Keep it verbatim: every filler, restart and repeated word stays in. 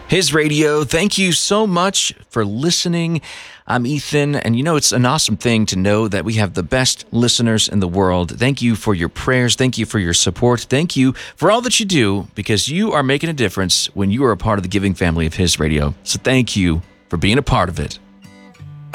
His Radio, thank you so much for listening. I'm Ethan, and you know, it's an awesome thing to know that we have the best listeners in the world. Thank you for your prayers. Thank you for your support. Thank you for all that you do, because you are making a difference when you are a part of the giving family of His Radio. So thank you for being a part of it.